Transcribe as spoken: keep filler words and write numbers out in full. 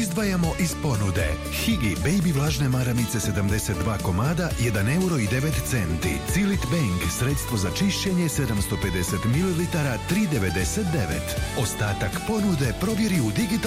izdvajamo iz ponude. Higi Baby vlažne maramice sedamdeset dva komada, jedan euro i devet centi. Cilit Bang sredstvo za čišćenje sedamsto pedeset mililitara, tri devedeset devet. Ostatak ponude provjeri u digitalnom